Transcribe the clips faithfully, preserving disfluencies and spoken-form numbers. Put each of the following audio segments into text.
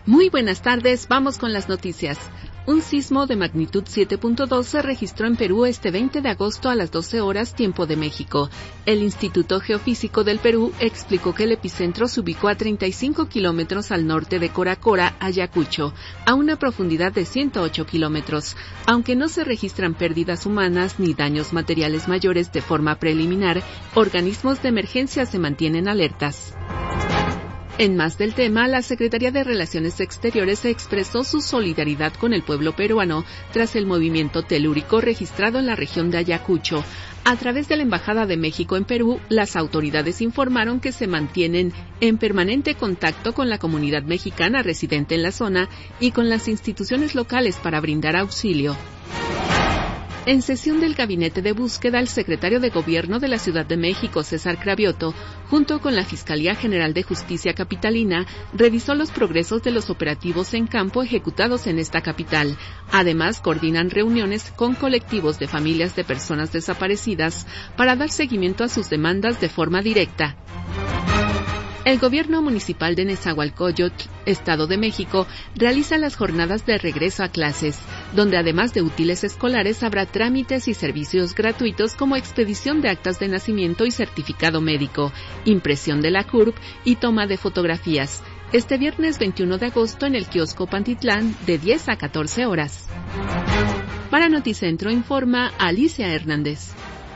Muy buenas tardes, vamos con las noticias. Un sismo de magnitud siete punto dos se registró en Perú este veinte de agosto a las doce horas tiempo de México. El Instituto Geofísico del Perú explicó que el epicentro se ubicó a treinta y cinco kilómetros al norte de Coracora, Ayacucho, a una profundidad de ciento ocho kilómetros. Aunque no se registran pérdidas humanas ni daños materiales mayores de forma preliminar, organismos de emergencia se mantienen alertas. En más del tema, la Secretaría de Relaciones Exteriores expresó su solidaridad con el pueblo peruano tras el movimiento telúrico registrado en la región de Ayacucho. A través de la Embajada de México en Perú, las autoridades informaron que se mantienen en permanente contacto con la comunidad mexicana residente en la zona y con las instituciones locales para brindar auxilio. En sesión del Gabinete de Búsqueda, el secretario de Gobierno de la Ciudad de México, César Cravioto, junto con la Fiscalía General de Justicia Capitalina, revisó los progresos de los operativos en campo ejecutados en esta capital. Además, coordinan reuniones con colectivos de familias de personas desaparecidas para dar seguimiento a sus demandas de forma directa. El gobierno municipal de Nezahualcóyotl, Estado de México, realiza las jornadas de regreso a clases, donde además de útiles escolares habrá trámites y servicios gratuitos como expedición de actas de nacimiento y certificado médico, impresión de la C U R P y toma de fotografías. Este viernes veintiuno de agosto en el kiosco Pantitlán de diez a catorce horas. Para Noticentro informa Alicia Hernández.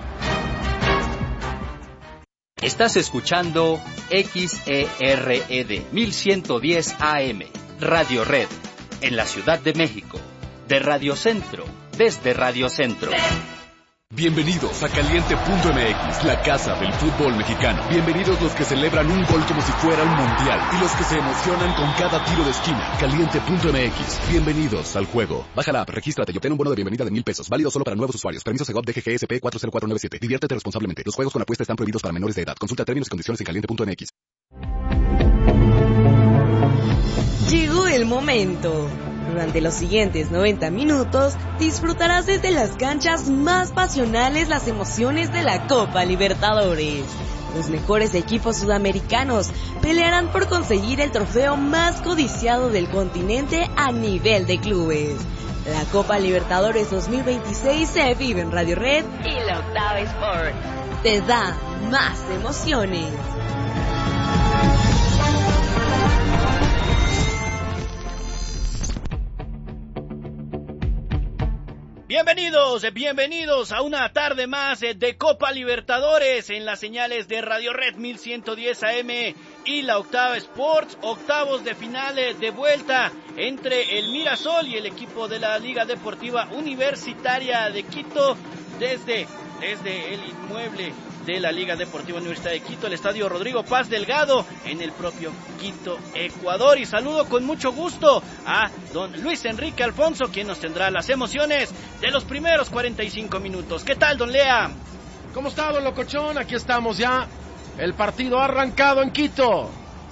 Estás escuchando X E R E D mil ciento diez A M, Radio Red, en la Ciudad de México, de Radio Centro, desde Radio Centro. Bienvenidos a Caliente punto M X, la casa del fútbol mexicano. Bienvenidos los que celebran un gol como si fuera un mundial y los que se emocionan con cada tiro de esquina. Caliente punto M X, bienvenidos al juego. Baja la app, regístrate y obtén un bono de bienvenida de mil pesos, válido solo para nuevos usuarios. Permiso Segov D G G S P cuatro cero cuatro nueve siete. Diviértete responsablemente. Los juegos con apuesta están prohibidos para menores de edad. Consulta términos y condiciones en caliente punto M X. Llegó el momento. Durante los siguientes noventa minutos disfrutarás desde las canchas más pasionales las emociones de la Copa Libertadores. Los mejores equipos sudamericanos pelearán por conseguir el trofeo más codiciado del continente a nivel de clubes. La Copa Libertadores dos mil veintiséis se vive en Radio Red y la Octava Sport. Te da más emociones. Bienvenidos, bienvenidos a una tarde más de Copa Libertadores en las señales de Radio Red mil ciento diez A M y la Octava Sports. Octavos de final de vuelta entre el Mirasol y el equipo de la Liga Deportiva Universitaria de Quito desde, desde el inmueble de la Liga Deportiva Universitaria de Quito, el Estadio Rodrigo Paz Delgado, en el propio Quito, Ecuador. Y saludo con mucho gusto a don Luis Enrique Alfonso, quien nos tendrá las emociones de los primeros cuarenta y cinco minutos. ¿Qué tal, don Lea? ¿Cómo está, don Locochón? Aquí estamos ya. El partido ha arrancado en Quito.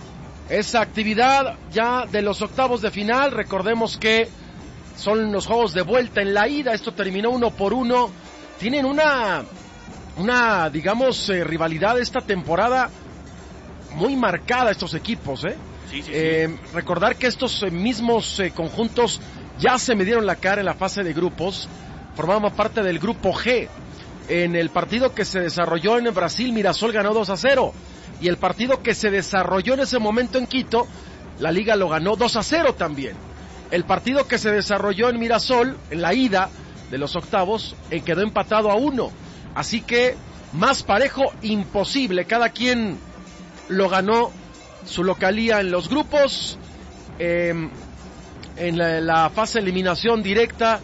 Esa actividad ya de los octavos de final. Recordemos que son los juegos de vuelta en la ida. Esto terminó uno por uno. Tienen una... Una, digamos, eh, rivalidad esta temporada muy marcada estos equipos, ¿eh? Sí, sí, sí. Eh, recordar que estos eh, mismos eh, conjuntos ya se midieron la cara en la fase de grupos, formaban parte del grupo G. En el partido que se desarrolló en Brasil, Mirasol ganó dos a cero. Y el partido que se desarrolló en ese momento en Quito, la Liga lo ganó dos a cero también. El partido que se desarrolló en Mirasol, en la ida de los octavos, eh, quedó empatado a uno. Así que más parejo imposible, cada quien lo ganó su localía en los grupos. Eh, en la, la fase de eliminación directa,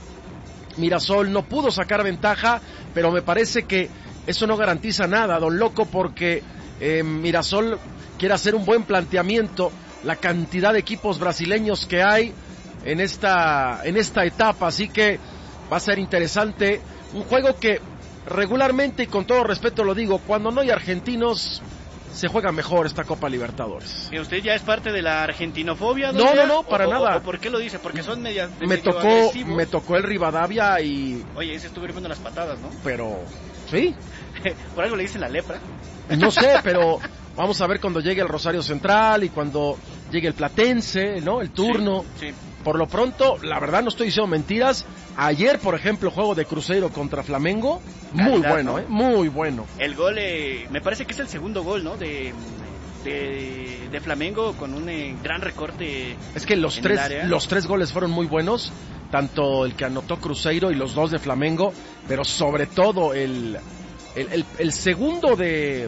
Mirasol no pudo sacar ventaja, pero me parece que eso no garantiza nada, don Loco, porque eh, Mirasol quiere hacer un buen planteamiento, la cantidad de equipos brasileños que hay en esta, en esta etapa, así que va a ser interesante, un juego que regularmente, y con todo respeto lo digo, cuando no hay argentinos, se juega mejor esta Copa Libertadores. ¿Y usted ya es parte de la argentinofobia? No, no, no, para o, nada. O, ¿Por qué lo dice? Porque son media, me medio tocó, agresivos. me tocó el Rivadavia y... Oye, ese estuvo hirviendo las patadas, ¿no? Pero, ¿sí? Por algo le dicen la lepra. No sé, pero vamos a ver cuando llegue el Rosario Central y cuando llegue el Platense, ¿no? El turno. Sí, sí. Por lo pronto, la verdad no estoy diciendo mentiras. Ayer, por ejemplo, juego de Cruzeiro contra Flamengo, muy Calidad, bueno, ¿no? ¿eh? Muy bueno. El gol, eh, me parece que es el segundo gol, ¿no? De, de, de Flamengo con un eh, gran recorte. Es que los en tres, el área. los tres goles fueron muy buenos, tanto el que anotó Cruzeiro y los dos de Flamengo, pero sobre todo el, el, el, el segundo de...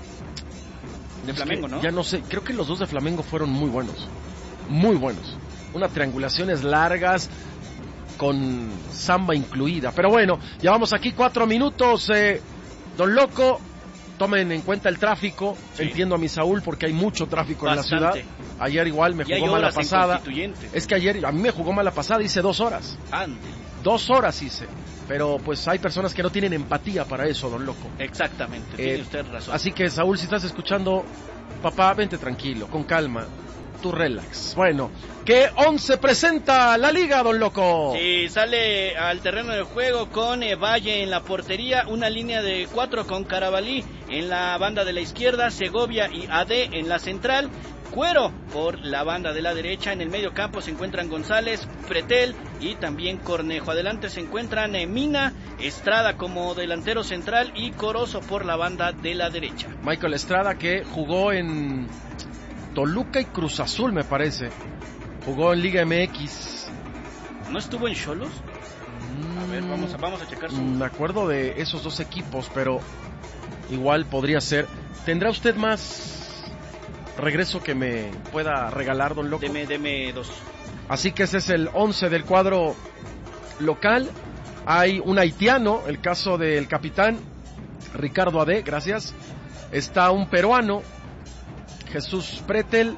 De Flamengo, ¿no? Ya no sé, creo que los dos de Flamengo fueron muy buenos, muy buenos. Unas triangulaciones largas, con samba incluida. Pero bueno, llevamos aquí cuatro minutos, eh, Don Loco, tomen en cuenta el tráfico, sí. Entiendo a mi Saúl porque hay mucho tráfico Bastante. En la ciudad. Ayer igual me jugó mala pasada. Es que ayer a mí me jugó mala pasada, hice dos horas. Ande. Dos horas hice. Pero pues hay personas que no tienen empatía para eso, Don Loco. Exactamente, eh, tiene usted razón. Así que Saúl, si estás escuchando, papá, vente tranquilo, con calma. Tu relax. Bueno, ¿qué once presenta la liga, Don Loco? Sí, sale al terreno de juego con eh, Valle en la portería, una línea de cuatro con Carabalí en la banda de la izquierda, Segovia y A D en la central, Cuero por la banda de la derecha, en el medio campo se encuentran González, Pretel y también Cornejo. Adelante se encuentran eh, Mina, Estrada como delantero central y Corozo por la banda de la derecha. Michael Estrada, que jugó en Toluca y Cruz Azul, me parece. Jugó en Liga M X. ¿No estuvo en Xolos? A ver, vamos a, vamos a checar su... Me acuerdo de esos dos equipos, pero igual podría ser. ¿Tendrá usted más regreso que me pueda regalar, Don Loco? Deme, deme dos. Así que ese es el once del cuadro local. Hay un haitiano, el caso del capitán Ricardo A D, gracias. Está un peruano, Jesús Pretel,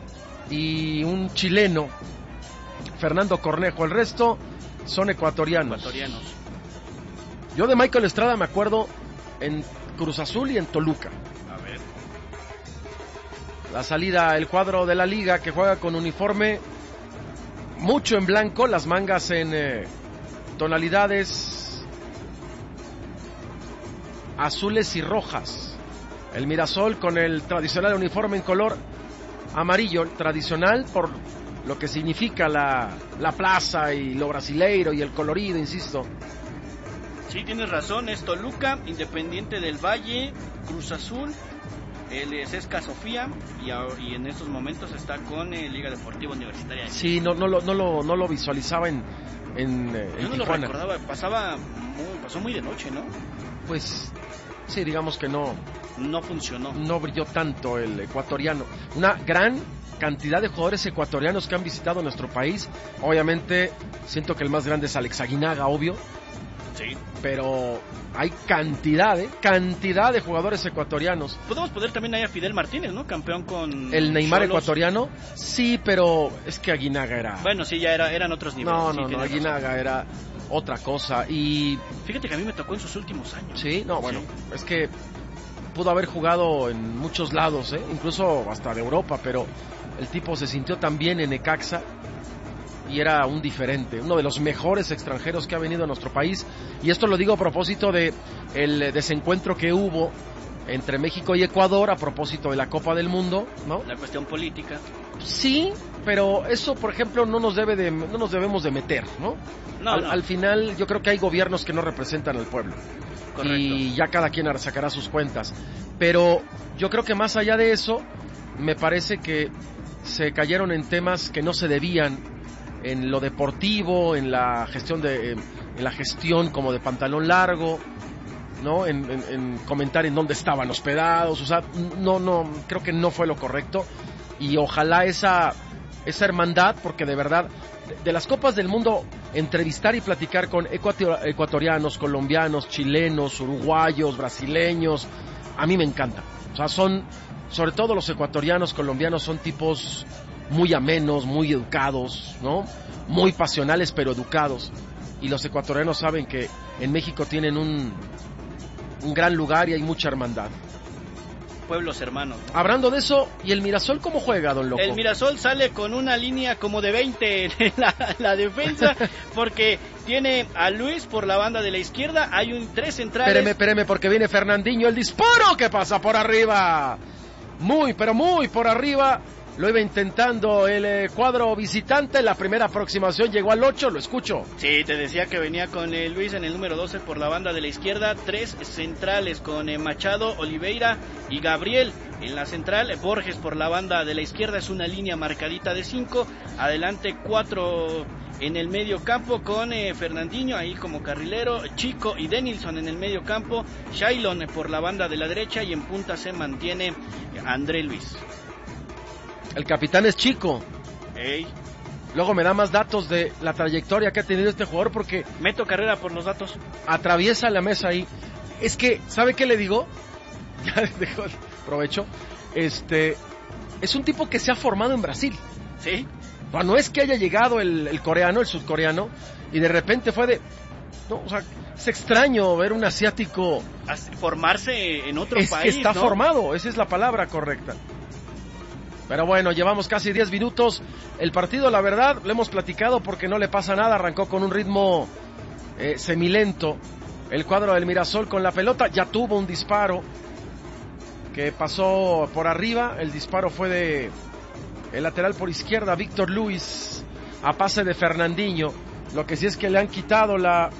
y un chileno, Fernando Cornejo. El resto son ecuatorianos. ecuatorianos. Yo de Michael Estrada me acuerdo en Cruz Azul y en Toluca. A ver. La salida, el cuadro de la liga, que juega con uniforme mucho en blanco, las mangas en eh, tonalidades azules y rojas. El Mirasol con el tradicional uniforme en color amarillo, tradicional por lo que significa la, la plaza y lo brasileiro y el colorido, insisto. Sí, tienes razón, es Toluca, Independiente del Valle, Cruz Azul, el Cesca Sofía y, y en estos momentos está con eh, Liga Deportiva Universitaria. Sí, no, no, lo, no, lo, no lo visualizaba en, en, en Yo no Tijuana. lo recordaba, pasaba muy, pasó muy de noche, ¿no? Pues sí, digamos que no. No funcionó. No brilló tanto el ecuatoriano. Una gran cantidad de jugadores ecuatorianos que han visitado nuestro país. Obviamente, siento que el más grande es Alex Aguinaga, obvio. Sí. Pero hay cantidad, ¿eh? Cantidad de jugadores ecuatorianos. Podemos poner también ahí a Fidel Martínez, ¿no? Campeón con... El Neymar Xolos. Ecuatoriano. Sí, pero es que Aguinaga era... Bueno, sí, ya era, eran otros niveles. No, sí, no, no, Aguinaga razón. Era otra cosa. Y... Fíjate que a mí me tocó en sus últimos años. Sí, no, bueno, sí. Es que pudo haber jugado en muchos lados, ¿eh? Incluso hasta de Europa, pero el tipo se sintió tan bien en Necaxa y era un diferente, uno de los mejores extranjeros que ha venido a nuestro país. Y esto lo digo a propósito de el desencuentro que hubo entre México y Ecuador a propósito de la Copa del Mundo, ¿no? La cuestión política. Sí, pero eso, por ejemplo, no nos debe de, no nos debemos de meter, ¿no? No, al, no. al final, yo creo que hay gobiernos que no representan al pueblo. Correcto. Y ya cada quien sacará sus cuentas. Pero yo creo que más allá de eso, me parece que se cayeron en temas que no se debían, en lo deportivo, en la gestión de, en la gestión como de pantalón largo, ¿no? En, en, en comentar en dónde estaban hospedados, o sea, no, no, creo que no fue lo correcto. Y ojalá esa, esa hermandad, porque de verdad, de, de las Copas del Mundo, entrevistar y platicar con ecuator, ecuatorianos, colombianos, chilenos, uruguayos, brasileños, a mí me encanta. O sea, son, sobre todo los ecuatorianos, colombianos, son tipos muy amenos, muy educados, ¿no? Muy pasionales, pero educados. Y los ecuatorianos saben que en México tienen un, un gran lugar y hay mucha hermandad. Pueblos hermanos, ¿no? Hablando de eso, ¿y el Mirasol cómo juega, Don Loco? El Mirasol sale con una línea como de veinte en la, la defensa, porque tiene a Luis por la banda de la izquierda, hay un tres centrales. Espéreme, espéreme, porque viene Fernandinho, el disparo que pasa por arriba. Muy, pero muy por arriba Lo iba intentando el eh, cuadro visitante. La primera aproximación llegó al ocho. Lo escucho. Sí, te decía que venía con eh, Luis en el número doce por la banda de la izquierda. Tres centrales con eh, Machado, Oliveira y Gabriel. En la central, Borges por la banda de la izquierda. Es una línea marcadita de cinco. Adelante cuatro en el medio campo con eh, Fernandinho ahí como carrilero. Chico y Denilson en el medio campo. Shailon por la banda de la derecha. Y en punta se mantiene André Luis. El capitán es Chico. Ey. Luego me da más datos de la trayectoria que ha tenido este jugador porque... Meto carrera por los datos. Atraviesa la mesa ahí. Es que, ¿sabe qué le digo? Ya dejo, aprovecho. Este, es un tipo que se ha formado en Brasil. Sí. No, no es que haya llegado el, el coreano, el sudcoreano, y de repente fue de... No, o sea, es extraño ver un asiático... Formarse en otro es país, que está ¿no? formado, esa es la palabra correcta. Pero bueno, llevamos casi diez minutos. El partido, la verdad, lo hemos platicado porque no le pasa nada. Arrancó con un ritmo eh, semilento. El cuadro del Mirasol con la pelota ya tuvo un disparo que pasó por arriba. El disparo fue de el lateral por izquierda, Víctor Luis, a pase de Fernandinho. Lo que sí es que le han quitado la,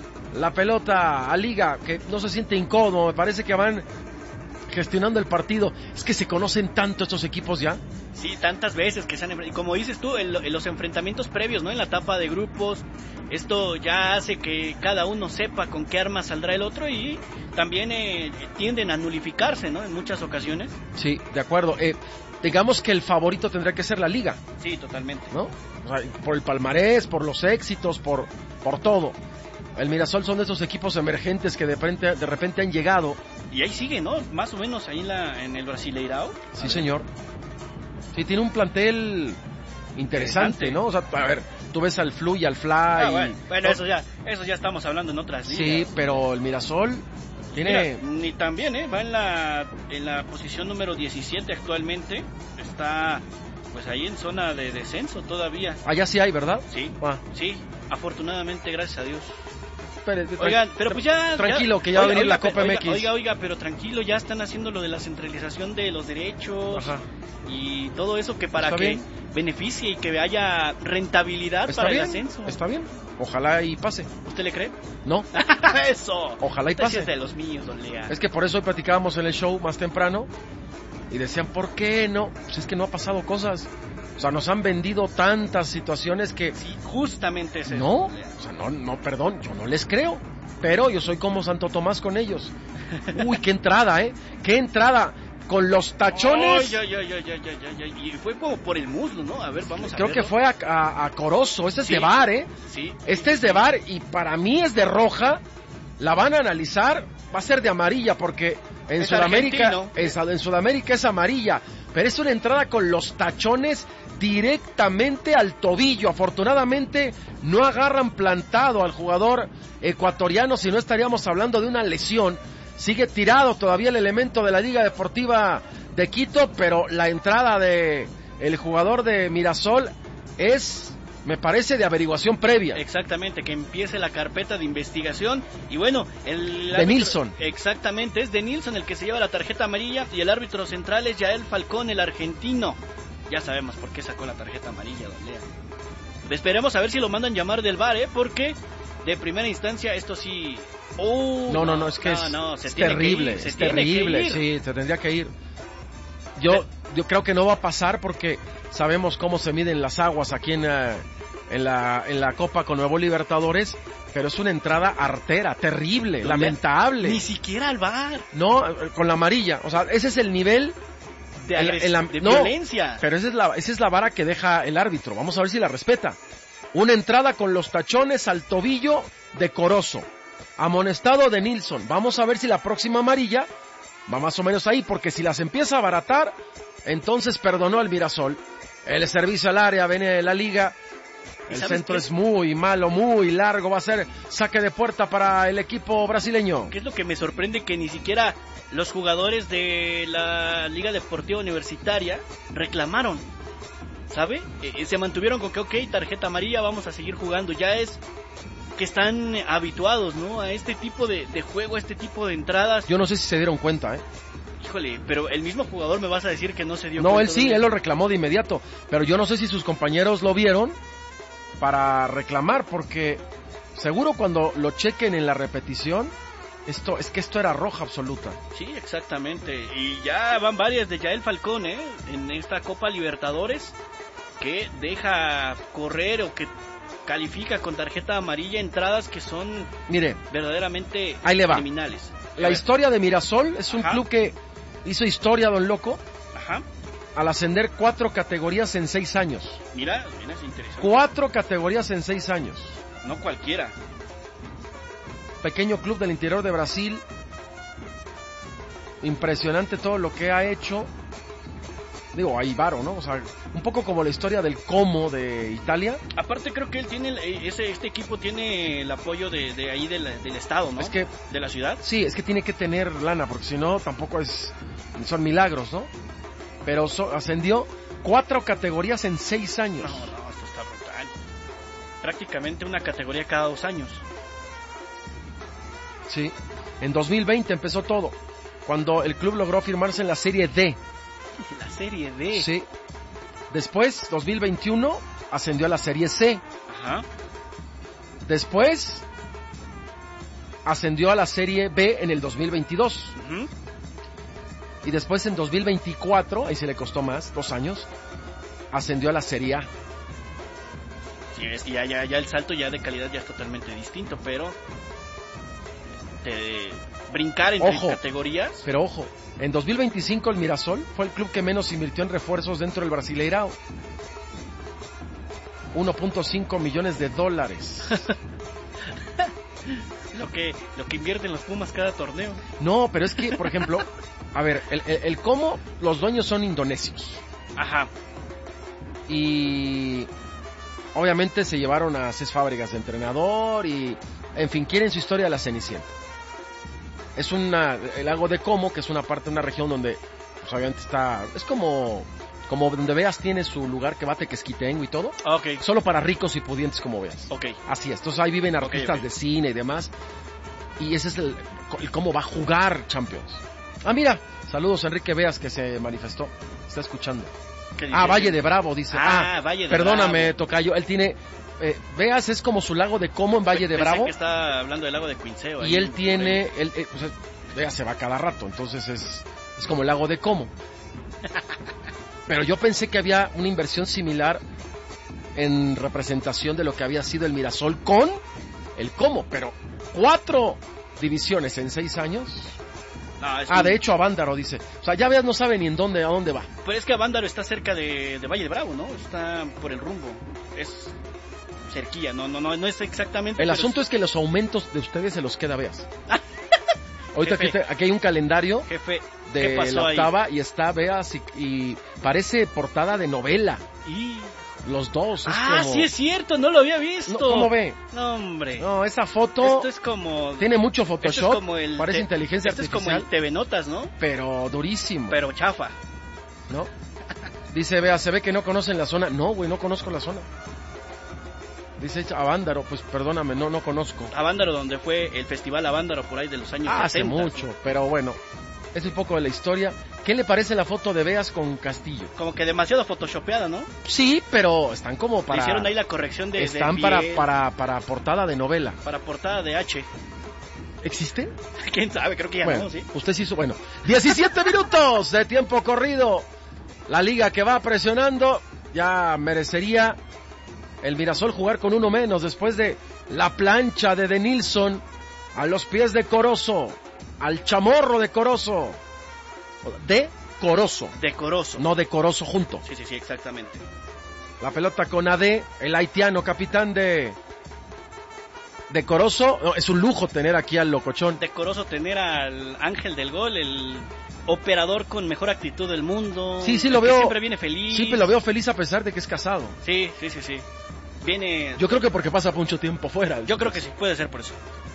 la pelota a Liga, que no se siente incómodo. Me parece que van gestionando el partido. Es que se conocen tanto estos equipos ya. Sí, tantas veces que se han enfrentado. Como dices tú, en, en los enfrentamientos previos, ¿no? En la etapa de grupos, esto ya hace que cada uno sepa con qué arma saldrá el otro y también eh, tienden a nulificarse, ¿no? En muchas ocasiones. Sí, de acuerdo. Eh, digamos que el favorito tendría que ser la Liga. Sí, totalmente. ¿No? O sea, por el palmarés, por los éxitos, por, por todo. El Mirasol son de esos equipos emergentes que de repente, de repente han llegado. Y ahí sigue, ¿no? Más o menos ahí en, la, en el Brasileirao. Sí, señor. Sí, tiene un plantel interesante, interesante, ¿no? O sea, a ver, tú ves al Flu y al Fly. Ah, bueno, y... bueno eso, ya, eso ya estamos hablando en otras ligas. Sí, pero el Mirasol tiene... Mira, ni tan bien, ¿eh? Va en la, en la posición número diecisiete actualmente. Está... Pues ahí en zona de descenso todavía. Allá sí hay, ¿verdad? Sí, ah. sí, afortunadamente, gracias a Dios. Pero, Oigan, pero pues ya... Tranquilo, ya, que ya oiga, va a venir oiga, la Copa oiga, M X. Oiga, oiga, pero tranquilo, ya están haciendo lo de la centralización de los derechos. Ajá. Y todo eso que para ¿Está que bien? beneficie y que haya rentabilidad ¿Está para bien? el ascenso. Está bien, ojalá y pase. ¿Usted le cree? No. Eso. Ojalá y Usted pase. sí es de los míos, don Lea. Es que por eso hoy platicábamos en el show más temprano y decían, ¿por qué no? Pues es que no ha pasado cosas. O sea, nos han vendido tantas situaciones que... Sí, justamente es eso. No, o sea, no, no, perdón, yo no les creo. Pero yo soy como Santo Tomás con ellos. Uy, qué entrada, ¿eh? Qué entrada. Con los tachones. Ay, ay, ay, ay, ay, ay, ay. Y fue como por el muslo, ¿no? A ver, vamos a Creo verlo. que fue a, a, a Corozo. Este es Sí. de V A R, ¿eh? Sí. Este es de V A R y para mí es de roja. La van a analizar. Va a ser de amarilla porque en Es Sudamérica argentino. es, en Sudamérica es amarilla. Pero es una entrada con los tachones directamente al tobillo. Afortunadamente no agarran plantado al jugador ecuatoriano, si no estaríamos hablando de una lesión. Sigue tirado todavía el elemento de la Liga Deportiva de Quito, pero la entrada de el jugador de Mirasol es, me parece, de averiguación previa. Exactamente, que empiece la carpeta de investigación. Y bueno, el... De Nilsson. Exactamente, es de Nilsson el que se lleva la tarjeta amarilla y el árbitro central es Yael Falcón, el argentino. Ya sabemos por qué sacó la tarjeta amarilla, don Lea. Esperemos a ver si lo mandan llamar del V A R, ¿eh? Porque de primera instancia esto sí... Oh, no, no, no, es que no, es, no, se es tiene terrible, que ir, se es tiene terrible, que ir. sí, se tendría que ir. Yo, yo creo que no va a pasar porque sabemos cómo se miden las aguas aquí en, uh, en, la, en la Copa con Nuevo Libertadores, pero es una entrada artera, terrible, lamentable. Ni siquiera al V A R. No, con la amarilla, o sea, ese es el nivel... De, agres- en la, de no, violencia. Pero esa es, la, esa es la vara que deja el árbitro. Vamos a ver si la respeta. Una entrada con los tachones al tobillo de Corozo. Amonestado de Nilsson. Vamos a ver si la próxima amarilla va más o menos ahí. Porque si las empieza a abaratar, entonces perdonó el Mirasol. El servicio al área, viene la Liga. El centro qué? es muy malo, muy largo. Va a ser saque de puerta para el equipo brasileño. ¿Qué es lo que me sorprende? Que ni siquiera los jugadores de la Liga Deportiva Universitaria reclamaron, ¿sabe? Eh, se mantuvieron con que, ok, tarjeta amarilla, vamos a seguir jugando. Ya es que están habituados, ¿no? A este tipo de, de juego, a este tipo de entradas. Yo no sé si se dieron cuenta, ¿eh? Híjole, pero el mismo jugador me vas a decir que no se dio No, cuenta. él sí, de... él lo reclamó de inmediato, pero yo no sé si sus compañeros lo vieron para reclamar, porque seguro cuando lo chequen en la repetición, esto es que esto era roja absoluta. Sí, exactamente, y ya van varias de Yael Falcón, ¿eh? En esta Copa Libertadores, que deja correr o que califica con tarjeta amarilla entradas que son Mire, verdaderamente ahí le va. criminales. La historia de Mirasol es un Ajá. club que hizo historia, don Loco, Ajá, al ascender cuatro categorías en seis años. mira, mira, es interesante. Cuatro categorías en seis años. No cualquiera. Pequeño club del interior de Brasil. Impresionante todo lo que ha hecho. Digo, ahí varo, ¿no? O sea, un poco como la historia del Como de Italia. Aparte creo que él tiene, el- ese este equipo tiene el apoyo de, de ahí del, del estado, ¿no? Es que, de la ciudad. sí, es que tiene que tener lana, porque si no, tampoco es, son milagros, ¿no? Pero so- ascendió cuatro categorías en seis años. No, no, esto está brutal. Prácticamente una categoría cada dos años. Sí, en dos mil veinte empezó todo, cuando el club logró firmarse en la Serie D. La Serie D. Sí. Después, dos mil veintiuno, ascendió a la Serie C. Ajá. Después, ascendió a la Serie B en el dos mil veintidós. Uh-huh. Y después, en dos mil veinticuatro, ahí se le costó más, dos años, ascendió a la Serie A. Sí, es que ya, ya, ya el salto ya de calidad ya es totalmente distinto, pero de brincar entre Ojo. categorías. Pero ojo, en dos mil veinticinco el Mirasol fue el club que menos invirtió en refuerzos dentro del Brasileirao. uno punto cinco millones de dólares. Lo que lo que invierten los Pumas cada torneo. No, pero es que, por ejemplo, a ver, el, el, el Como, los dueños son indonesios. Ajá. Y obviamente se llevaron a Cés Fábregas de entrenador y, en fin, quieren su historia de la Cenicienta. Es una, el lago de Como, que es una parte, una región donde, pues obviamente está, es como, como donde Veas tiene su lugar que bate Quesquitengo y todo, Ok, solo para ricos y pudientes como Veas. ok. Así es, entonces ahí viven artistas ok. de cine y demás, y ese es el, el cómo va a jugar Champions. Ah, mira, saludos a Enrique Veas, que se manifestó, está escuchando. ¿Qué dice? Ah, Valle de Bravo, dice. Ah, Ah, Valle de perdóname, Bravo. tocayo, él tiene, eh, Veas es como su lago de Como en Valle de Pensé Bravo, que está hablando del lago de Quinceo. y ahí él en- tiene, él, eh, pues, Veas se va cada rato, entonces es, es como el lago de Como. Pero yo pensé que había una inversión similar en representación de lo que había sido el Mirasol con el Como, pero cuatro divisiones en seis años. No, es Ah, un- de hecho, Avándaro dice, o sea, ya Veas no sabe ni en dónde, a dónde va. Pero es que Avándaro está cerca de, de Valle de Bravo, ¿no? Está por el rumbo. Es cerquilla, no, no, no, no es exactamente. El pero asunto es que los aumentos de ustedes se los queda Veas. Ahorita aquí, Jefe. te- aquí hay un calendario Jefe, ¿qué de pasó la ahí? octava y está Veas y, y parece portada de novela. Y... Los dos. Es Ah, como... sí es cierto, no lo había visto. No, ¿cómo ve? No, hombre. No, esa foto Esto es como... tiene mucho esto Photoshop, es como el parece te- inteligencia esto artificial, es como el T V Notas, ¿no? pero durísimo, Pero chafa. ¿no? Dice Veas, se ve que no conocen la zona. No, güey, no conozco la zona. Dice Avándaro, pues perdóname, no, no conozco. Avándaro, donde fue el festival Avándaro por ahí de los años Ah, hace sesenta. mucho, pero bueno, es un poco de la historia. ¿Qué le parece la foto de Veas con Castillo? Como que demasiado photoshopeada, ¿no? Sí, pero están como Le para... hicieron ahí la corrección de... Están de para, piel, para, para portada de novela. para portada de H. ¿Existe? ¿Quién sabe? Creo que ya Bueno, no, ¿sí? usted sí hizo... Bueno, diecisiete minutos de tiempo corrido. La liga que va presionando. Ya merecería el Mirasol jugar con uno menos después de la plancha de Denilson a los pies de Corozo. Al chamorro de Corozo. De Corozo. Decoroso. No de Corozo junto. Sí, sí, sí, exactamente. La pelota con Ade, el haitiano capitán de... De Corozo. No, es un lujo tener aquí al locochón. Decoroso tener al ángel del gol, el operador con mejor actitud del mundo. Sí, sí el lo que veo. Siempre viene feliz. Siempre lo veo feliz a pesar de que es casado. Sí, sí, sí, sí. Viene... Yo creo que porque pasa mucho tiempo fuera. Yo creo que sí, puede ser por eso.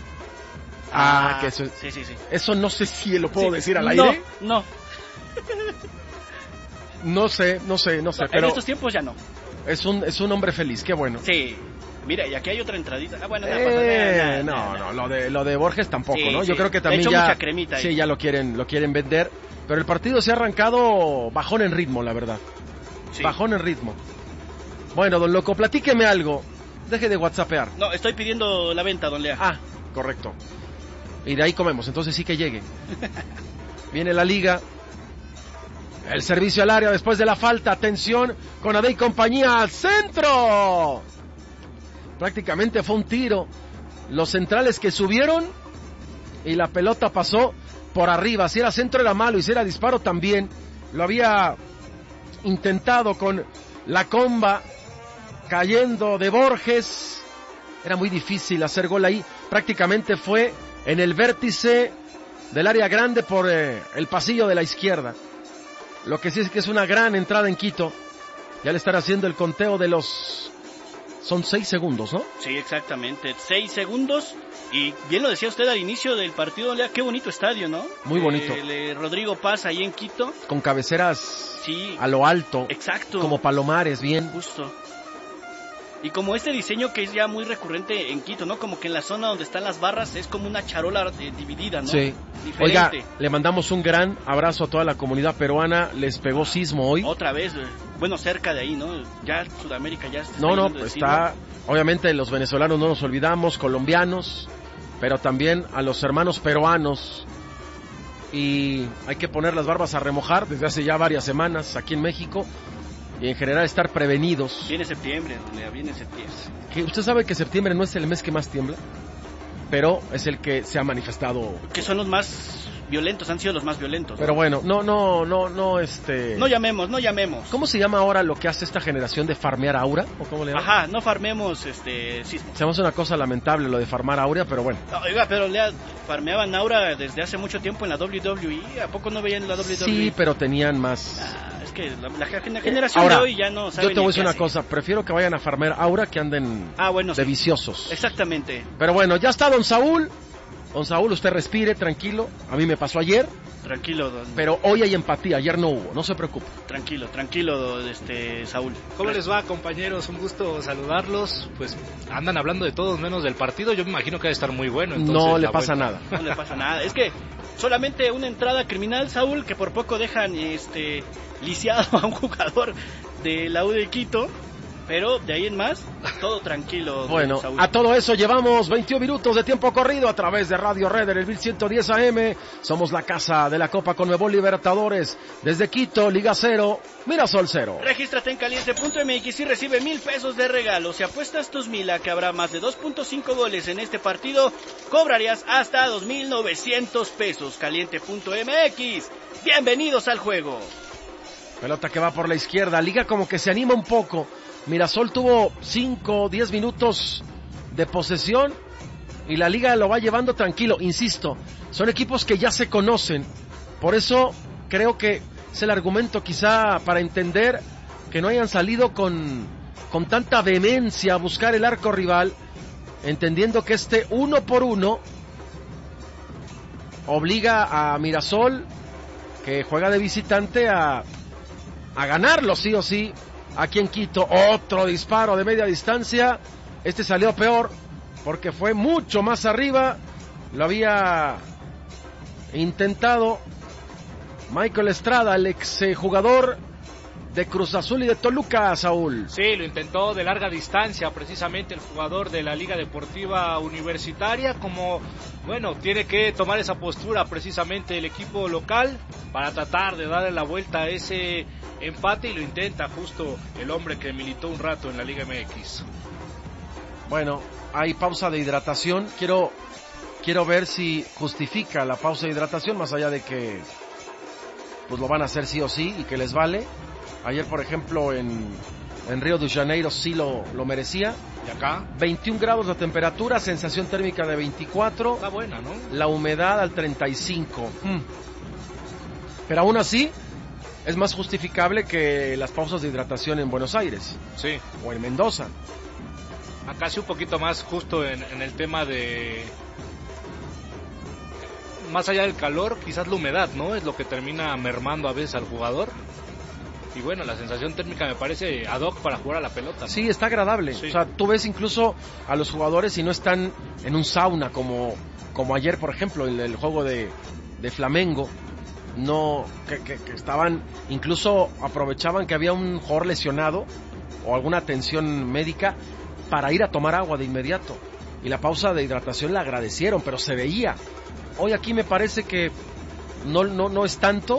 Ah, que eso, Sí, sí, sí. eso no sé si lo puedo Sí. decir al No, aire. no. No sé, no sé, no sé, En pero estos tiempos ya no. es un es un hombre feliz, qué bueno. Sí. Mira, y aquí hay otra entradita. Ah, bueno, eh, no, no, no, lo de, lo de Borges tampoco, sí, ¿no? Sí. Yo creo que también hecho, ya, mucha cremita sí, ahí. ya lo quieren, lo quieren vender. Pero el partido se ha arrancado bajón en ritmo, la verdad. Sí. Bajón en ritmo. Bueno, don Loco, platíqueme algo. Deje de whatsappear. No, estoy pidiendo la venta, don Lea. Ah, correcto. Y de ahí comemos, entonces sí que llegue. Viene la liga. El servicio al área después de la falta. Atención, con Ade y compañía al centro. Prácticamente fue un tiro. Los centrales que subieron y la pelota pasó por arriba. Si era centro era malo y si era disparo también. Lo había intentado con la comba cayendo de Borges. Era muy difícil hacer gol ahí. Prácticamente fue en el vértice del área grande por eh, el pasillo de la izquierda. Lo que sí es que es una gran entrada en Quito. Ya le están haciendo el conteo de los... Son seis segundos, ¿no? Sí, exactamente. Seis segundos. Y bien lo decía usted al inicio del partido, Lea, qué bonito estadio, ¿no? Muy bonito. El, el Rodrigo Paz ahí en Quito. Con cabeceras sí, a lo alto. Exacto. Como palomares, bien. Justo. Y como este diseño que es ya muy recurrente en Quito, ¿no? Como que en la zona donde están las barras es como una charola eh, dividida, ¿no? Sí. Diferente. Oiga, le mandamos un gran abrazo a toda la comunidad peruana. Les pegó sismo hoy. Otra vez, bueno, cerca de ahí, ¿no? Ya Sudamérica ya está... No, no, pues está... Obviamente los venezolanos no nos olvidamos, colombianos, pero también a los hermanos peruanos. Y hay que poner las barbas a remojar desde hace ya varias semanas aquí en México. Y en general estar prevenidos. Viene septiembre, viene septiembre. Que usted sabe que septiembre no es el mes que más tiembla, pero es el que se ha manifestado. Que son los más violentos, han sido los más violentos. Pero ¿no? bueno, no, no, no, no, este... No llamemos, no llamemos. ¿Cómo se llama ahora lo que hace esta generación de farmear aura? ¿O cómo le llaman? Ajá, no farmemos, este, sismo. Se llama una cosa lamentable lo de farmar aura, pero bueno. No, oiga, pero Lea, farmeaban aura desde hace mucho tiempo en la doble u doble u E, ¿a poco no veían la doble u doble u E? Sí, pero tenían más... Ah, es que la, la, la generación ahora, de hoy ya no sabe. Yo te voy a decir una hace. cosa, prefiero que vayan a farmear aura que anden ah, bueno, de sí. viciosos. Exactamente. Pero bueno, ya está don Saúl. Don Saúl, usted respire, tranquilo. A mí me pasó ayer. Tranquilo, don... Pero hoy hay empatía, ayer no hubo, no se preocupe. Tranquilo, tranquilo, este, Saúl. ¿Cómo les va, compañeros? Un gusto saludarlos. Pues andan hablando de todos menos del partido. Yo me imagino que va a estar muy bueno. Entonces, no le pasa vuelta. nada. No le pasa nada. Es que solamente una entrada criminal, Saúl, que por poco dejan este lisiado a un jugador de la U de Quito. Pero de ahí en más, todo tranquilo. Bueno, Saúl. A todo eso llevamos veintiún minutos de tiempo corrido a través de Radio Red en el mil ciento diez A M. Somos la casa de la Copa Conmebol Libertadores. Desde Quito, Liga cero, Mirasol cero. Regístrate en caliente punto m x y recibe mil pesos de regalo. Si apuestas tus mil a que habrá más de dos punto cinco goles en este partido, cobrarías hasta dos mil novecientos pesos. caliente punto m x. Bienvenidos al juego. Pelota que va por la izquierda. Liga como que se anima un poco. Mirasol tuvo cinco o diez minutos de posesión y la Liga lo va llevando tranquilo. Insisto, son equipos que ya se conocen. Por eso creo que es el argumento quizá para entender que no hayan salido con, con tanta vehemencia a buscar el arco rival, entendiendo que este uno por uno obliga a Mirasol, que juega de visitante, a, a ganarlo sí o sí. Aquí en Quito, otro disparo de media distancia. Este salió peor porque fue mucho más arriba. Lo había intentado Michael Estrada, el exjugador de Cruz Azul y de Toluca, Saúl. Sí, lo intentó de larga distancia, precisamente el jugador de la Liga Deportiva Universitaria, como, bueno, tiene que tomar esa postura precisamente el equipo local para tratar de darle la vuelta a ese empate, y lo intenta justo el hombre que militó un rato en la Liga M X. Bueno, hay pausa de hidratación. Quiero, quiero ver si justifica la pausa de hidratación, más allá de que pues lo van a hacer sí o sí y que les vale. Ayer, por ejemplo, en, en Río de Janeiro sí lo, lo merecía. ¿Y acá? veintiún grados la temperatura, sensación térmica de veinticuatro. Está buena, ¿no? La humedad al treinta y cinco. Hmm. Pero aún así, es más justificable que las pausas de hidratación en Buenos Aires. Sí. O en Mendoza. Acá sí un poquito más justo en, en el tema de... Más allá del calor, quizás la humedad, ¿no? Es lo que termina mermando a veces al jugador. y bueno, la sensación térmica me parece ad hoc para jugar a la pelota, ¿no? Sí, está agradable. Sí. O sea, tú ves incluso a los jugadores y no están en un sauna como, como ayer, por ejemplo, en el juego de, de Flamengo. No, que, que, que estaban, incluso aprovechaban que había un jugador lesionado o alguna atención médica para ir a tomar agua de inmediato. Y la pausa de hidratación la agradecieron, pero se veía. Hoy aquí me parece que no, no, no es tanto,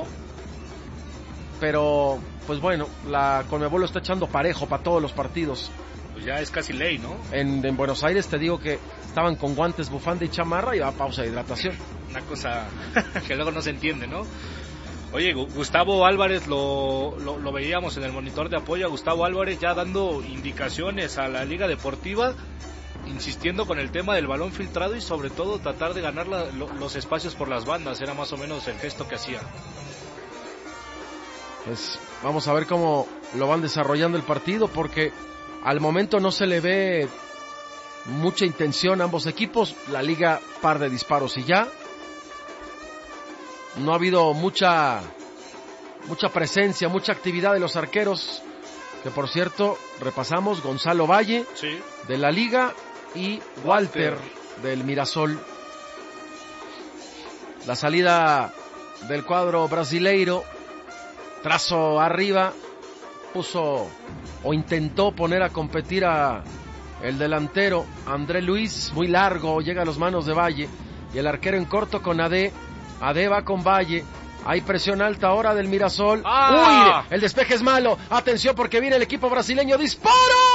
pero pues bueno, la Conmebol lo está echando parejo para todos los partidos. Pues ya es casi ley, ¿no? En, en Buenos Aires te digo que estaban con guantes, bufanda y chamarra y va a pausa de hidratación. Una cosa que luego no se entiende, ¿no? Oye, Gustavo Álvarez, lo, lo, lo veíamos en el monitor de apoyo, a Gustavo Álvarez ya dando indicaciones a la Liga Deportiva, insistiendo con el tema del balón filtrado y sobre todo tratar de ganar la, lo, los espacios por las bandas, era más o menos el gesto que hacía. Pues vamos a ver cómo lo van desarrollando el partido, porque al momento no se le ve mucha intención a ambos equipos. La liga, par de disparos y ya. No ha habido mucha mucha presencia, mucha actividad de los arqueros, que por cierto, repasamos, Gonzalo Valle, sí, de la liga, y Walter, Walter del Mirasol. La salida del cuadro brasileiro, trazo arriba, puso o intentó poner a competir a el delantero André Luis, muy largo, llega a las manos de Valle, y el arquero en corto con Ade. Ade va con Valle, hay presión alta ahora del Mirasol. ¡Ah! ¡Uy! El despeje es malo, atención porque viene el equipo brasileño, disparo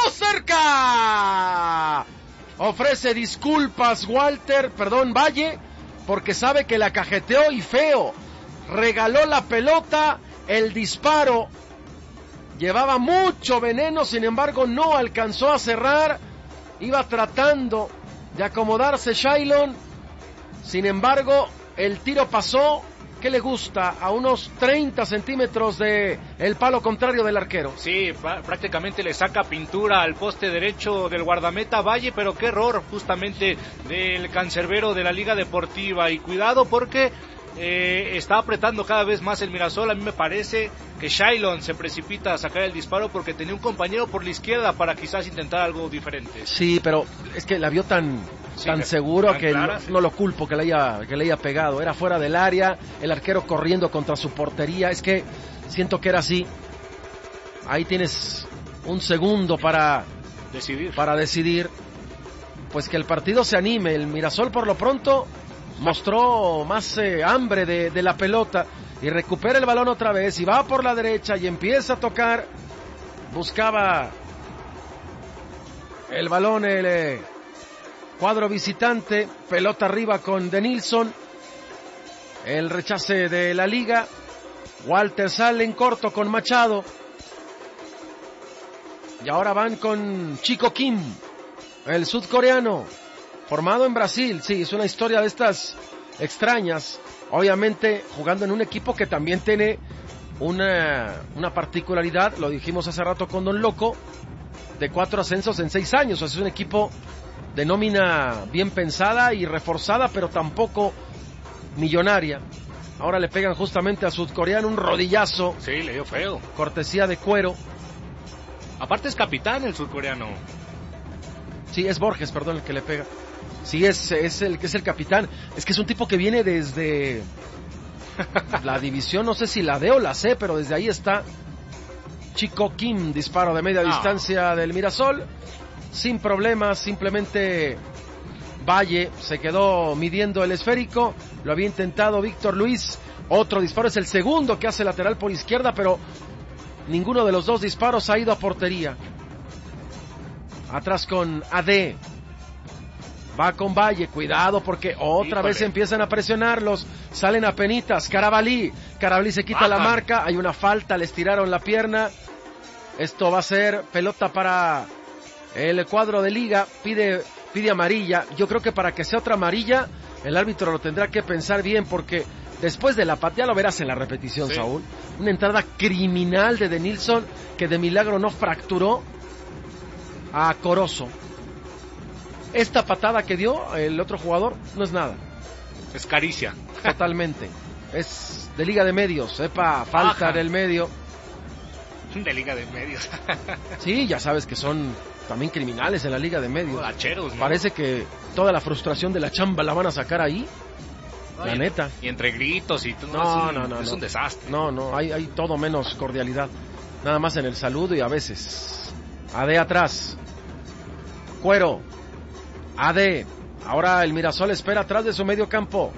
cerca. Ofrece disculpas Walter, perdón Valle, porque sabe que la cajeteó y feo. Regaló la pelota, el disparo llevaba mucho veneno, sin embargo no alcanzó a cerrar. Iba tratando de acomodarse Shailon, sin embargo el tiro pasó, ¿qué le gusta? A unos treinta centímetros de el palo contrario del arquero. Sí, prácticamente le saca pintura al poste derecho del guardameta Valle, pero qué error justamente del cancerbero de la Liga Deportiva. Y cuidado porque eh, está apretando cada vez más el Mirasol. A mí me parece que Shailon se precipita a sacar el disparo porque tenía un compañero por la izquierda para quizás intentar algo diferente. Sí, pero es que la vio tan... Sí, tan seguro tan que clara, no, sí. no lo culpo que le haya que le haya pegado. Era fuera del área, el arquero corriendo contra su portería. Es que siento que era así. Ahí tienes un segundo para decidir, para decidir pues que el partido se anime. El Mirasol por lo pronto mostró más eh, hambre de, de la pelota y recupera el balón otra vez y va por la derecha y empieza a tocar. Buscaba el balón el eh, cuadro visitante, pelota arriba con Denilson, el rechace de la liga, Walter sale en corto con Machado, y ahora van con Chico Kim, el sudcoreano, formado en Brasil. Sí, es una historia de estas extrañas, obviamente jugando en un equipo que también tiene una, una particularidad, lo dijimos hace rato con Don Loco, de cuatro ascensos en seis años, o sea, es un equipo de nómina bien pensada y reforzada, pero tampoco millonaria. Ahora le pegan justamente al sudcoreano un rodillazo. Sí, le dio feo. Cortesía de Cuero. Aparte es capitán el sudcoreano. Sí, es Borges, perdón, el que le pega. Sí, es, es el que es el capitán. Es que es un tipo que viene desde la división, no sé si la D o la C, pero desde ahí está. Chico Kim, disparo de media no. distancia del Mirasol. Sin problemas, simplemente Valle se quedó midiendo el esférico, lo había intentado Víctor Luis, otro disparo, es el segundo que hace lateral por izquierda, pero ninguno de los dos disparos ha ido a portería. Atrás con A D, va con Valle, cuidado porque otra Híjole. vez empiezan a presionarlos, salen a penitas, Carabalí, Carabalí se quita Bajan. la marca, hay una falta, les tiraron la pierna, esto va a ser pelota para... El cuadro de liga pide, pide amarilla. Yo creo que para que sea otra amarilla, el árbitro lo tendrá que pensar bien, porque después de la patada, lo verás en la repetición, sí. Saúl, una entrada criminal de Denilson, que de milagro no fracturó a Corozo. Esta patada que dio el otro jugador no es nada. Es caricia. Totalmente. Es de liga de medios, epa, falta Baja. del medio. De Liga de Medios. Sí, ya sabes que son también criminales en la Liga de Medios. Borracheros, ¿no? Parece que toda la frustración de la chamba la van a sacar ahí. No, la y, neta. Y entre gritos y todo. No, es un, no, no. Es no. un desastre. No, no, hay, hay todo menos cordialidad. Nada más en el saludo y a veces. A D atrás. Cuero. A D. Ahora el Mirasol espera atrás de su medio campo.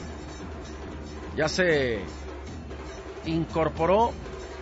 Ya se incorporó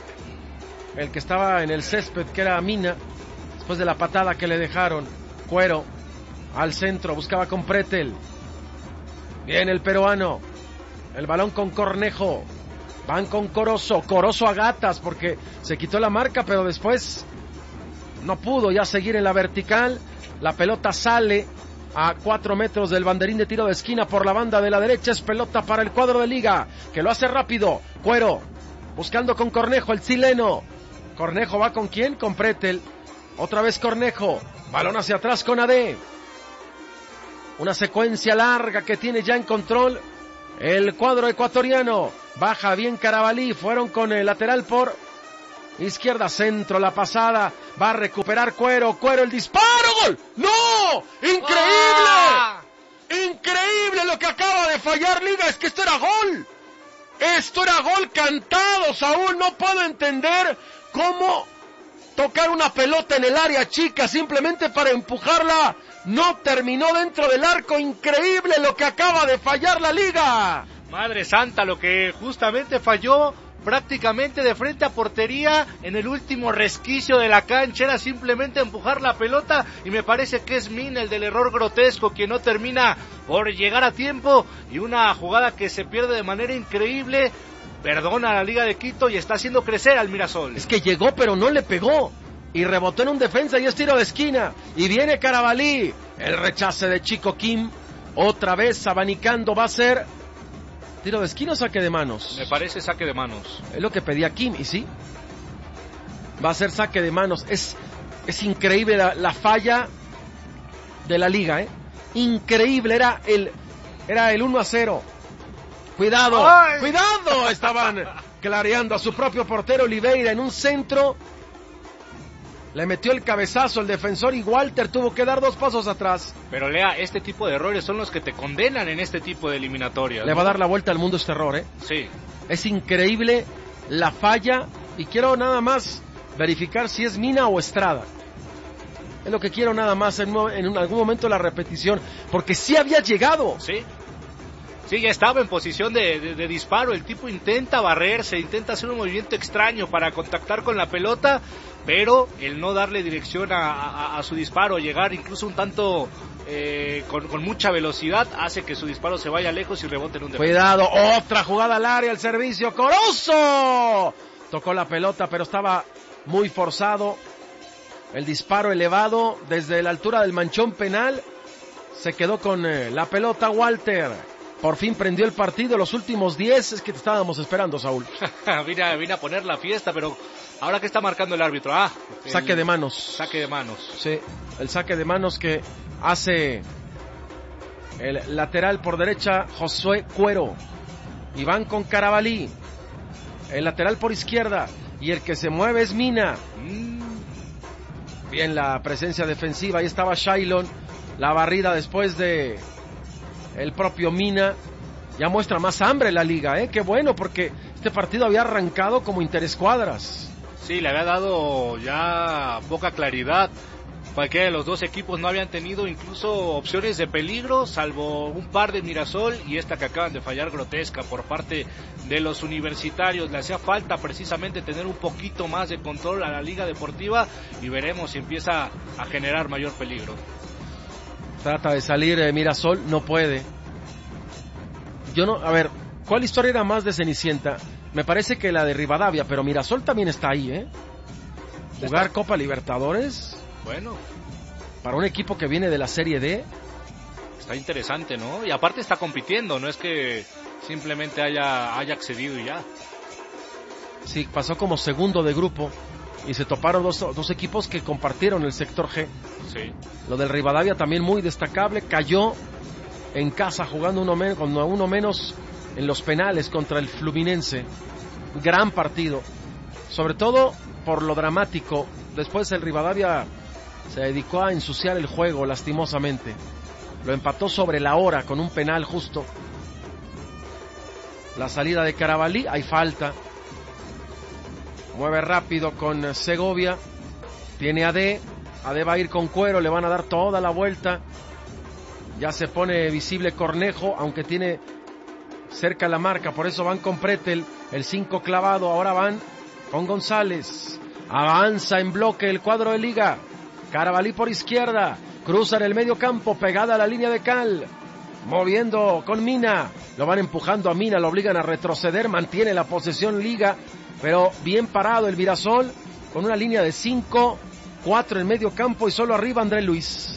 el que estaba en el césped, que era Mina, después de la patada que le dejaron. Cuero al centro, buscaba con Pretel. Bien el peruano. El balón con Cornejo. Van con Corozo. Corozo a gatas porque se quitó la marca, pero después no pudo ya seguir en la vertical. La pelota sale a cuatro metros del banderín de tiro de esquina por la banda de la derecha. Es pelota para el cuadro de Liga, que lo hace rápido. Cuero buscando con Cornejo, el chileno. Cornejo va con quién, con Pretel. Otra vez Cornejo, balón hacia atrás con A D. Una secuencia larga que tiene ya en control el cuadro ecuatoriano. Baja bien Carabalí, fueron con el lateral por izquierda, centro, la pasada. Va a recuperar Cuero, Cuero el disparo, ¡gol! ¡No! ¡Increíble! ¡Ah! ¡Increíble lo que acaba de fallar Liga! Es que esto era gol. Esto era gol cantado, Saúl. No puedo entender cómo tocar una pelota en el área chica simplemente para empujarla. No terminó dentro del arco. Increíble lo que acaba de fallar la Liga. Madre santa, lo que justamente falló prácticamente de frente a portería en el último resquicio de la cancha. Era simplemente empujar la pelota y me parece que es Mina el del error grotesco, quien no termina por llegar a tiempo, y una jugada que se pierde de manera increíble. Perdona a la Liga de Quito y está haciendo crecer al Mirasol. Es que llegó pero no le pegó y rebotó en un defensa y es tiro de esquina y viene Carabalí. El rechace de Chico Kim, otra vez abanicando. Va a ser tiro de esquina o saque de manos. Me parece saque de manos. Es lo que pedía Kim, y sí, va a ser saque de manos. Es, es increíble la, la falla de la Liga, ¿eh? Increíble, era el, era el uno a cero. Cuidado, ¡ay! Cuidado, estaban clareando a su propio portero Oliveira en un centro. Le metió el cabezazo el defensor y Walter tuvo que dar dos pasos atrás. Pero Lea, este tipo de errores son los que te condenan en este tipo de eliminatorias, Le ¿no? va a dar la vuelta al mundo este error, ¿eh? Sí. Es increíble la falla y quiero nada más verificar si es Mina o Estrada. Es lo que quiero nada más en, en algún momento la repetición, porque sí había llegado. Sí. Sí, ya estaba en posición de, de, de disparo. El tipo intenta barrerse, intenta hacer un movimiento extraño para contactar con la pelota, pero el no darle dirección a, a, a su disparo, llegar incluso un tanto eh, con, con mucha velocidad, hace que su disparo se vaya lejos y rebote en un defensa. Cuidado, otra jugada al área, el servicio, Corozo. Tocó la pelota, pero estaba muy forzado. El disparo elevado desde la altura del manchón penal. Se quedó con eh, la pelota Walter. Por fin prendió el partido, los últimos diez, es que te estábamos esperando, Saúl. vine, a, vine a poner la fiesta, pero ahora que está marcando el árbitro. Ah, el saque de manos. Saque de manos. Sí, el saque de manos que hace el lateral por derecha, Josué Cuero. Y van con Carabalí. El lateral por izquierda. Y el que se mueve es Mina. Mm. Bien la presencia defensiva, ahí estaba Shailon. La barrida después de el propio Mina. Ya muestra más hambre la Liga, ¿eh? Qué bueno, porque este partido había arrancado como interescuadras. Sí, le había dado ya poca claridad. Cualquiera de los dos equipos no habían tenido incluso opciones de peligro, salvo un par de Mirasol y esta que acaban de fallar grotesca por parte de los universitarios. Le hacía falta precisamente tener un poquito más de control a la Liga Deportiva y veremos si empieza a generar mayor peligro. Trata de salir eh, Mirasol, no puede. Yo no, a ver, ¿cuál historia era más de Cenicienta? Me parece que la de Rivadavia, pero Mirasol también está ahí, ¿eh? Jugar ¿Está? Copa Libertadores. Bueno. Para un equipo que viene de la Serie D. Está interesante, ¿no? Y aparte está compitiendo, no es que simplemente haya, haya accedido y ya. Sí, pasó como segundo de grupo. Y se toparon dos, dos equipos que compartieron el sector G. Sí. Lo del Rivadavia también muy destacable. Cayó en casa jugando uno, men- con uno menos en los penales contra el Fluminense. Gran partido. Sobre todo por lo dramático. Después el Rivadavia se dedicó a ensuciar el juego, lastimosamente. Lo empató sobre la hora con un penal justo. La salida de Carabalí, hay falta. Mueve rápido con Segovia. Tiene a D. A D va a ir con Cuero, le van a dar toda la vuelta. Ya se pone visible Cornejo, aunque tiene cerca la marca, por eso van con Pretel, el cinco clavado, ahora van con González. Avanza en bloque el cuadro de Liga. Carabalí por izquierda, cruza en el medio campo, pegada a la línea de cal. Moviendo con Mina, lo van empujando a Mina, lo obligan a retroceder, mantiene la posesión Liga, pero bien parado el Mirasol, con una línea de cinco, cuatro en medio campo y solo arriba André Luis.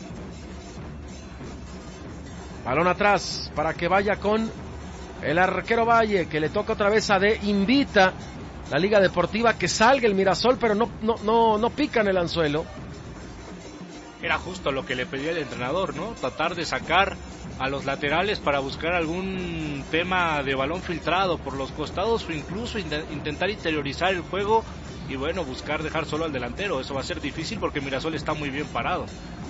Balón atrás para que vaya con el arquero Valle, que le toca otra vez a D. Invita la Liga Deportiva que salga el Mirasol, pero no, no, no, no pican el anzuelo. Era justo lo que le pedía el entrenador, ¿no? Tratar de sacar a los laterales para buscar algún tema de balón filtrado por los costados o incluso in- intentar interiorizar el juego y bueno, buscar dejar solo al delantero. Eso va a ser difícil porque Mirasol está muy bien parado.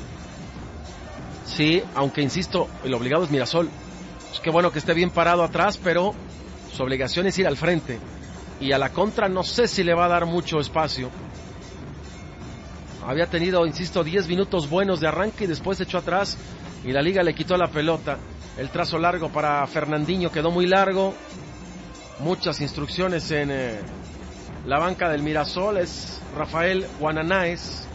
Sí, aunque insisto, el obligado es Mirasol. Es que bueno que esté bien parado atrás, pero su obligación es ir al frente. Y a la contra no sé si le va a dar mucho espacio. Había tenido, insisto, diez minutos buenos de arranque y después se echó atrás y la Liga le quitó la pelota. El trazo largo para Fernandinho quedó muy largo. Muchas instrucciones en eh, la banca del Mirasol. Es Rafael Guananaes,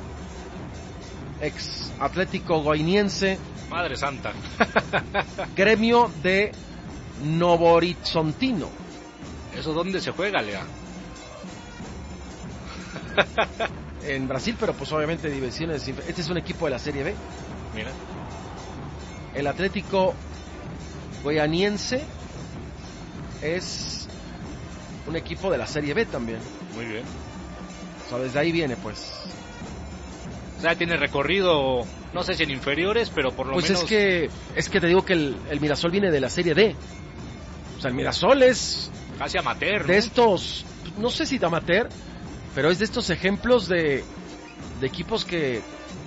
ex Atlético Goianiense. Madre santa. Gremio de Novo Horizontino. ¿Eso dónde se juega, Lea? En Brasil, pero pues obviamente divisiones. Este es un equipo de la Serie B. Mira. El Atlético Goianiense es un equipo de la Serie B también. Muy bien. O sea, desde ahí viene, pues. O sea, tiene recorrido, no sé si en inferiores, pero por lo pues menos... Pues es que, es que te digo que el, el Mirasol viene de la Serie D. O sea, el Mirasol es... casi amateur, ¿no? De estos, no sé si de amateur, pero es de estos ejemplos de, de equipos que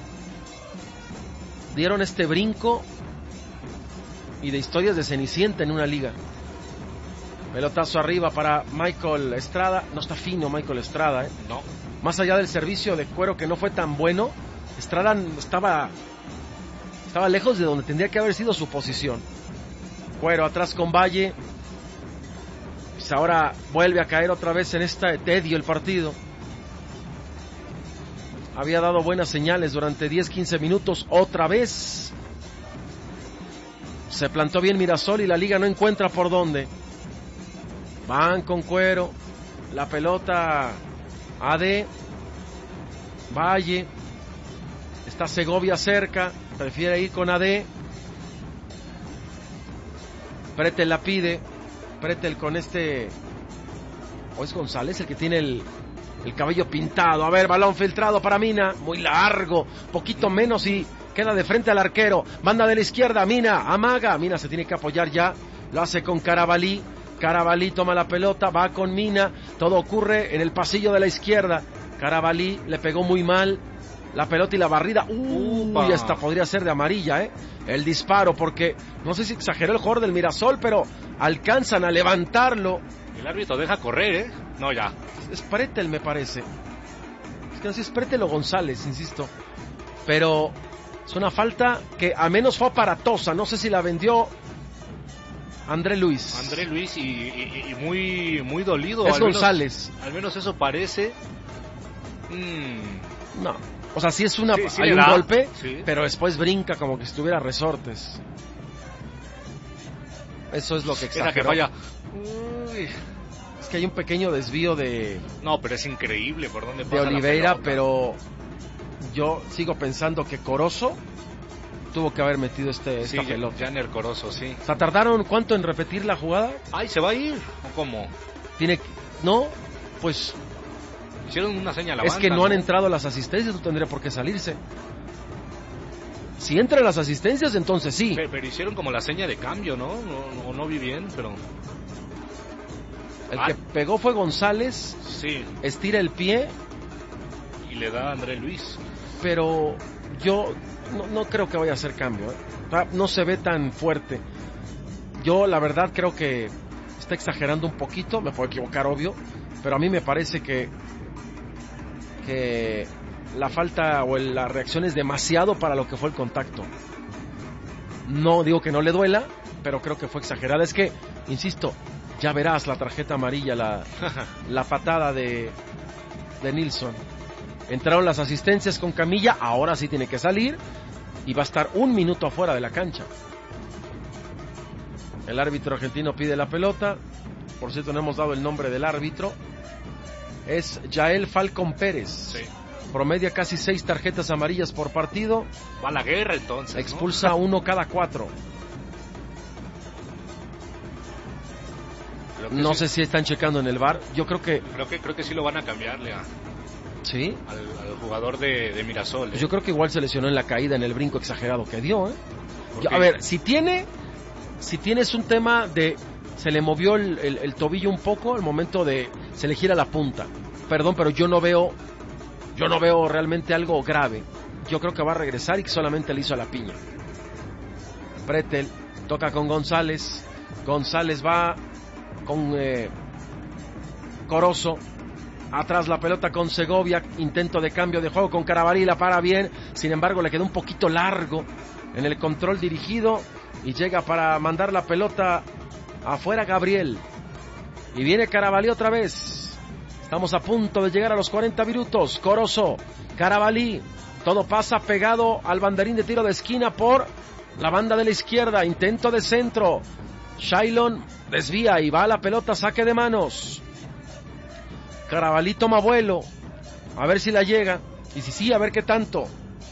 dieron este brinco y de historias de Cenicienta en una liga. Pelotazo arriba para Michael Estrada. No está fino Michael Estrada, ¿eh? No. Más allá del servicio de Cuero que no fue tan bueno, Estrada estaba, estaba lejos de donde tendría que haber sido su posición. Cuero atrás con Valle. Pues ahora vuelve a caer otra vez en este tedio el partido. Había dado buenas señales durante diez quince minutos. Otra vez se plantó bien Mirasol y la Liga no encuentra por dónde. Van con Cuero. La pelota A D. Valle. Está Segovia cerca. Prefiere ir con A D. Pretel la pide. Pretel con este... ¿O es González el que tiene el, el cabello pintado? A ver, balón filtrado para Mina. Muy largo. Poquito menos y queda de frente al arquero. Banda de la izquierda. Mina. Amaga. Mina se tiene que apoyar ya. Lo hace con Carabalí. Carabalí toma la pelota. Va con Mina. Todo ocurre en el pasillo de la izquierda. Carabalí le pegó muy mal la pelota y la barrida. Uy, esta podría ser de amarilla, ¿eh? El disparo, porque no sé si exageró el jugador del Mirasol, pero alcanzan a levantarlo. El árbitro deja correr, ¿eh? No, ya. Es Pretel, me parece. Es que no sé si es Pretel o González, insisto. Pero es una falta que a menos fue aparatosa. No sé si la vendió André Luis. André Luis y, y, y muy, muy dolido. Es al González. Menos, al menos eso parece. Mm. No. O sea, sí es una, sí, sí hay un da. golpe, Sí. pero después brinca como que estuviera resortes. Eso es lo que exageró. Era que falla. Uy. Es que hay un pequeño desvío de... No, pero es increíble por dónde pasa de Oliveira, la pelota. Pero yo sigo pensando que Corozo tuvo que haber metido este, esta Sí, pelota. Janer Corozo, sí. O sea, ¿tardaron cuánto en repetir la jugada? Ay, ¿se va a ir? ¿O cómo? Tiene que... No, pues... Hicieron una señal a la Es banda, que no, ¿no? han entrado las asistencias, no tendría por qué salirse. Si entran las asistencias, entonces sí. Pero, pero hicieron como la seña de cambio, ¿no? No, no, no vi bien, pero... El ah. que pegó fue González. Sí. Estira el pie. Y le da a André Luis. Pero yo no, no creo que vaya a hacer cambio, ¿eh? No se ve tan fuerte. Yo la verdad creo que está exagerando un poquito, me puedo equivocar obvio, pero a mí me parece que que la falta o el, la reacción es demasiado para lo que fue el contacto. No digo que no le duela, pero creo que fue exagerada. Es que, insisto, ya verás la tarjeta amarilla, la, la patada de, de Nilsson. Entraron las asistencias con Camilla, ahora sí tiene que salir y va a estar un minuto afuera de la cancha. El árbitro argentino pide la pelota. Por cierto, no hemos dado el nombre del árbitro. Es Yael Falcón Pérez. Sí. Promedia casi seis tarjetas amarillas por partido. Va a la guerra entonces, expulsa ¿no? uno cada cuatro. No sí. sé si están checando en el V A R. Yo creo que... Creo que, creo que sí lo van a cambiarle a... ¿Sí? Al, al jugador de, de Mirasol. ¿eh? Yo creo que igual se lesionó en la caída, en el brinco exagerado que dio, ¿eh? Yo, a ver, si tiene... Si tienes un tema de... Se le movió el, el, el tobillo un poco al momento de... Se le gira la punta. Perdón, pero yo no veo... Yo no veo realmente algo grave. Yo creo que va a regresar y que solamente le hizo a la piña. Pretel toca con González. González va con eh, Corozo. Atrás la pelota con Segovia. Intento de cambio de juego con Carabalí. La para bien. Sin embargo, le quedó un poquito largo en el control dirigido. Y llega para mandar la pelota afuera Gabriel. Y viene Carabalí otra vez. Estamos a punto de llegar a los cuarenta minutos. Corozo, Carabalí. Todo pasa pegado al banderín de tiro de esquina por la banda de la izquierda. Intento de centro. Shailon desvía y va a la pelota, saque de manos. Carabalí toma vuelo. A ver si la llega. Y si sí, a ver qué tanto.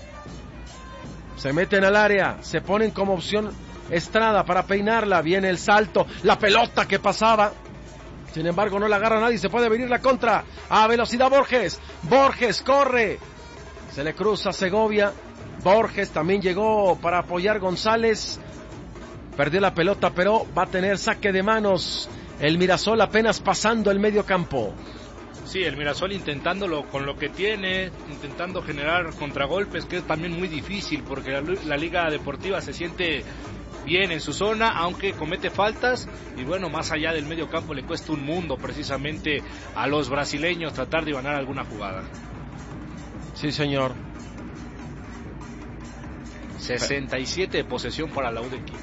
Se meten al área. Se ponen como opción Estrada para peinarla. Viene el salto. La pelota que pasaba. Sin embargo, no la agarra nadie. Se puede venir la contra. A velocidad Borges. Borges corre. Se le cruza Segovia. Borges también llegó para apoyar González. Perdió la pelota, pero va a tener saque de manos. El Mirasol apenas pasando el medio campo. Sí, el Mirasol intentándolo con lo que tiene, intentando generar contragolpes, que es también muy difícil, porque la, la Liga Deportiva se siente bien en su zona, aunque comete faltas, y bueno, más allá del medio campo le cuesta un mundo precisamente a los brasileños tratar de ganar alguna jugada. Sí, señor. sesenta y siete de posesión para la U de Quito.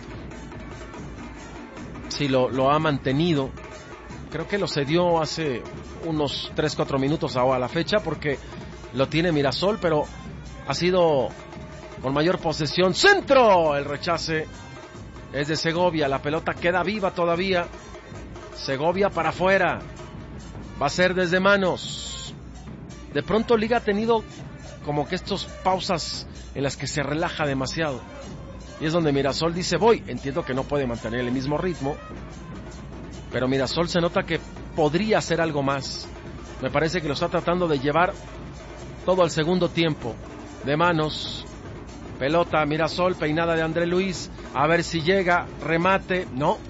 Sí, lo, lo ha mantenido. Creo que lo cedió hace unos tres cuatro minutos a la fecha, porque lo tiene Mirasol, pero ha sido con mayor posesión. ¡Centro! El rechace es de Segovia, la pelota queda viva todavía. Segovia para afuera. Va a ser desde manos. De pronto Liga ha tenido como que estos pausas en las que se relaja demasiado. Y es donde Mirasol dice voy. Entiendo que no puede mantener el mismo ritmo, pero Mirasol se nota que podría hacer algo más. Me parece que lo está tratando de llevar todo al segundo tiempo. De manos. Pelota, Mirasol, peinada de André Luis. A ver si llega, remate. No.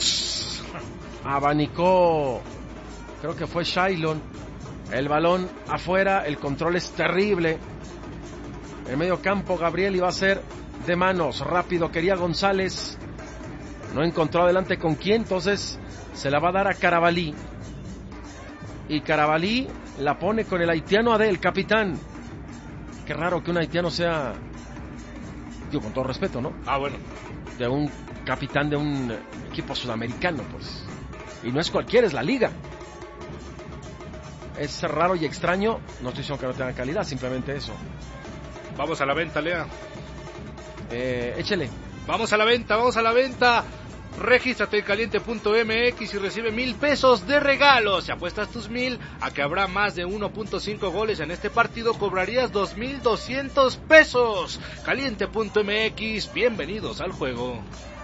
Abanicó. Creo que fue Shailon. El balón afuera, el control es terrible. En medio campo, Gabriel iba a ser de manos. Rápido, quería González. No encontró adelante con quién, entonces se la va a dar a Carabalí. Y Carabalí la pone con el haitiano Adel, capitán. Qué raro que un haitiano sea... Digo, con todo respeto, ¿no? Ah, bueno. De un capitán de un equipo sudamericano, pues. Y no es cualquiera, es la Liga. Es raro y extraño. No estoy diciendo que no tenga calidad, simplemente eso. Vamos a la venta, Lea. Eh, échele. Vamos a la venta, vamos a la venta. Regístrate en caliente punto m x y recibe mil pesos de regalo. Si apuestas tus mil a que habrá más de uno punto cinco goles en este partido, cobrarías dos mil doscientos pesos. caliente punto m x, bienvenidos al juego.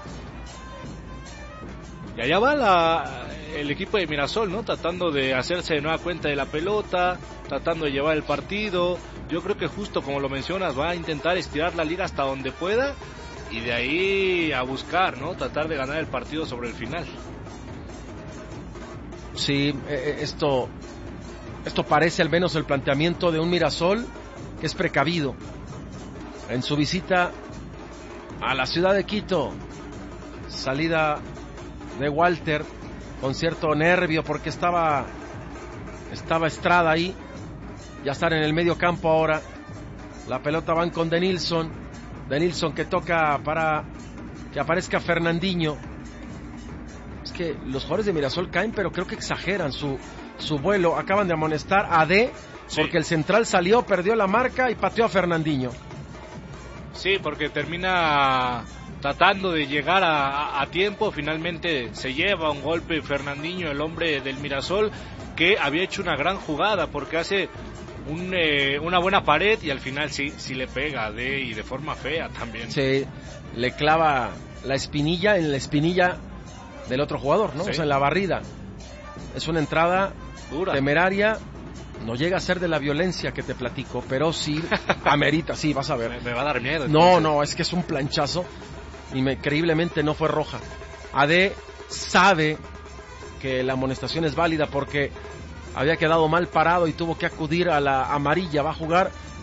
Y allá va la, el equipo de Mirasol, ¿no? Tratando de hacerse de nueva cuenta de la pelota, tratando de llevar el partido. Yo creo que justo como lo mencionas, va a intentar estirar la liga hasta donde pueda. Y de ahí a buscar, ¿no? Tratar de ganar el partido sobre el final. Sí, eh, esto, esto parece al menos el planteamiento de un Mirasol que es precavido en su visita a la ciudad de Quito. Salida de Walter con cierto nervio porque estaba, estaba Estrada ahí. Ya están en el medio campo ahora. La pelota van con Denilson. Denilson que toca para que aparezca Fernandinho. Es que los jugadores de Mirasol caen, pero creo que exageran su, su vuelo. Acaban de amonestar a D sí. porque el central salió, perdió la marca y pateó a Fernandinho. Sí, porque termina tratando de llegar a, a tiempo. Finalmente se lleva un golpe Fernandinho, el hombre del Mirasol, que había hecho una gran jugada porque hace un, eh, una buena pared y al final sí, sí le pega a D y de forma fea también. Sí, le clava la espinilla en la espinilla del otro jugador, ¿no? Sí. O sea, en la barrida. Es una entrada dura, temeraria. No llega a ser de la violencia que te platico, pero sí amerita, sí, vas a ver. Me, me va a dar miedo. No, entonces. no, es que es un planchazo y me, increíblemente no fue roja. A D sabe que la amonestación es válida porque había quedado mal parado y tuvo que acudir a la amarilla. Va a jugar